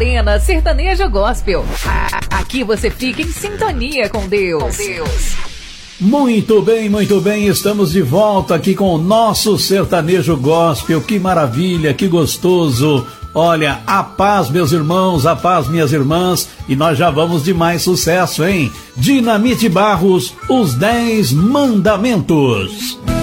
Arena Sertanejo Gospel. Aqui você fica em sintonia com Deus. Muito bem, estamos de volta aqui com o nosso Sertanejo Gospel. Que maravilha, que gostoso. Olha, a paz, meus irmãos, a paz, minhas irmãs, e nós já vamos de mais sucesso, hein? Dinamite Barros, os 10 Mandamentos.